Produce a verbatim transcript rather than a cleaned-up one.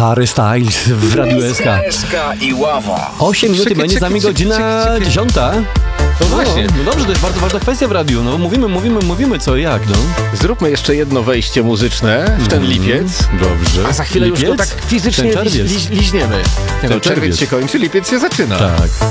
Harry Styles w Radiu S K. S K i Ława. osiem minut i Czekaj, będzie z nami czekaj, godzina czekaj, czekaj. dziesiąta. No właśnie. No dobrze, to jest bardzo ważna kwestia w radiu. No mówimy, mówimy, mówimy co i jak, no. Zróbmy jeszcze jedno wejście muzyczne w ten lipiec. Dobrze. A za chwilę już Lipiec? go tak fizycznie Ten liź, czerwiec. liź, liźniemy. Nie no, Ten czerwiec czerwiec. się kończy, lipiec się zaczyna. Tak.